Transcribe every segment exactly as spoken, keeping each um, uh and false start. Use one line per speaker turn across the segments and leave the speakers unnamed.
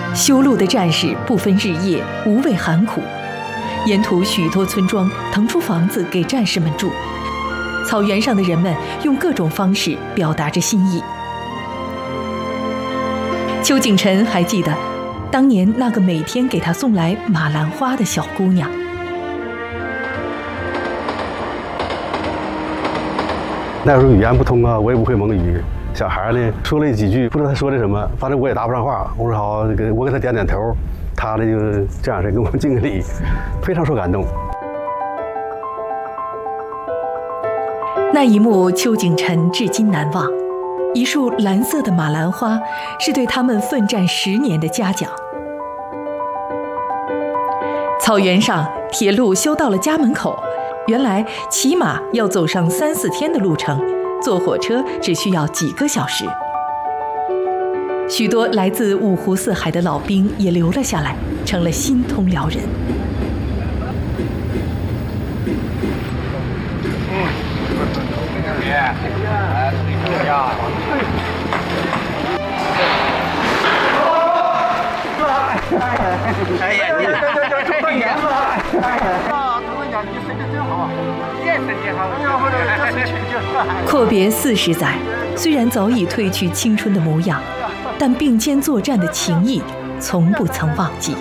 修路的战士不分日夜，无畏寒苦。沿途许多村庄腾出房子给战士们住，草原上的人们用各种方式表达着心意。邱景臣还记得当年那个每天给他送来马兰花的小姑娘。
那时候语言不通啊，我也不会蒙语。小孩呢说了几句，不知道他说的什么，反正我也答不上话。我说好，给我给他点点头，他呢就这样式跟我敬个礼，非常受感动。
那一幕，邱景臣至今难忘。一束蓝色的马兰花，是对他们奋战十年的嘉奖。草原上，铁路修到了家门口。原来骑马要走上三四天的路程，坐火车只需要几个小时。许多来自五湖四海的老兵也留了下来，成了新通辽人。
哎呀，你这这这这过年了！哎呀，我跟你讲，你身体真好，也身体好。哎呀，我这这是亲戚。
阔别四十载，虽然早已褪去青春的模样，但并肩作战的情谊从不曾忘记。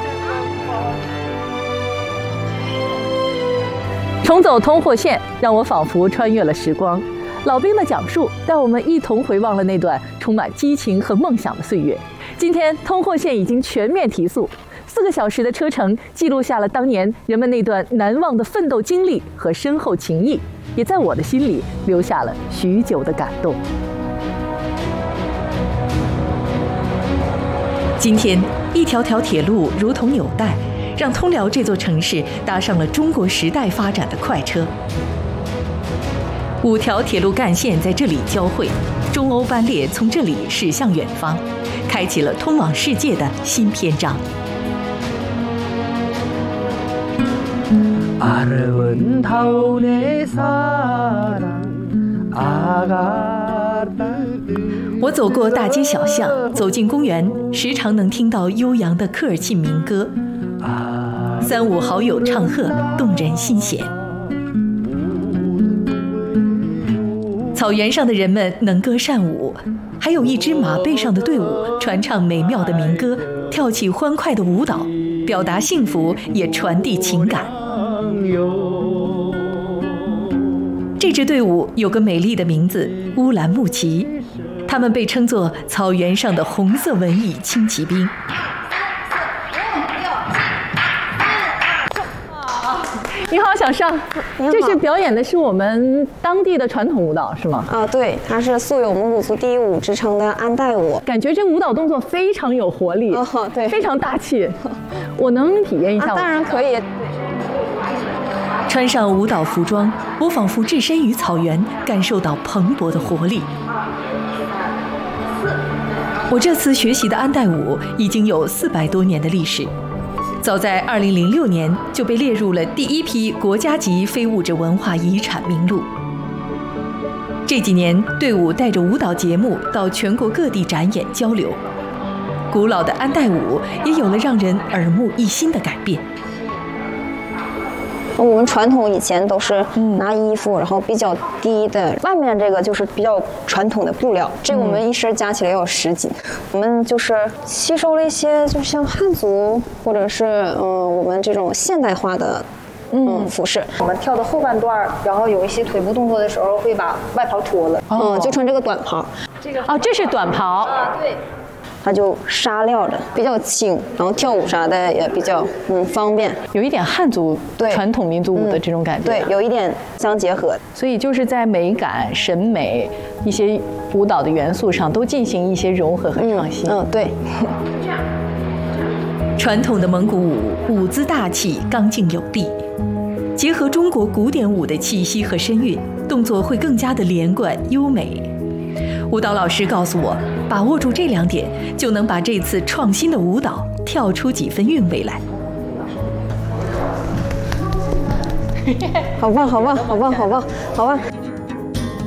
重走通霍线，让我仿佛穿越了时光。老兵的讲述带我们一同回望了那段充满激情和梦想的岁月。今天通霍线已经全面提速，四个小时的车程记录下了当年人们那段难忘的奋斗经历和深厚情谊，也在我的心里留下了许久的感动。
今天，一条条铁路如同纽带，让通辽这座城市搭上了中国时代发展的快车。五条铁路干线在这里交汇，中欧班列从这里驶向远方，开启了通往世界的新篇章。我走过大街小巷，走进公园，时常能听到悠扬的科尔沁民歌，三五好友唱和，动人心弦。草原上的人们能歌善舞，还有一支马背上的队伍传唱美妙的民歌，跳起欢快的舞蹈，表达幸福，也传递情感。这支队伍有个美丽的名字——乌兰牧骑，他们被称作草原上的红色文艺轻骑兵。
你好，小尚，这是表演的是我们当地的传统舞蹈是吗？
啊，对，它是素有蒙古族第一舞之称的安代舞。
感觉这舞蹈动作非常有活力，
哦，对，
非常大气。我能体验一下吗？
啊，当然可以。
穿上舞蹈服装，我仿佛置身于草原，感受到蓬勃的活力。我这次学习的安代舞已经有四百多年的历史。早在二零零六年就被列入了第一批国家级非物质文化遗产名录。这几年，队伍带着舞蹈节目到全国各地展演交流，古老的安代舞也有了让人耳目一新的改变。
我们传统以前都是拿衣服，然后比较低的，外面这个就是比较传统的布料，这个我们一身加起来要有十斤。我们就是吸收了一些，就像汉族或者是嗯我们这种现代化的嗯服饰。我们跳的后半段，然后有一些腿部动作的时候，会把外袍脱了，嗯，就穿这个短袍。
这个哦，这是短袍
啊，对。它就纱料的，比较轻，然后跳舞啥的也比较嗯方便，
有一点汉族传统民族舞的这种感觉，
对，有一点相结合，
所以就是在美感、审美一些舞蹈的元素上都进行一些融合和创新。
嗯，嗯对。
传统的蒙古舞舞姿大气、刚劲有力，结合中国古典舞的气息和身韵，动作会更加的连贯优美。舞蹈老师告诉我，把握住这两点，就能把这次创新的舞蹈跳出几分韵味来。
好棒，好棒，好棒，好棒，好棒！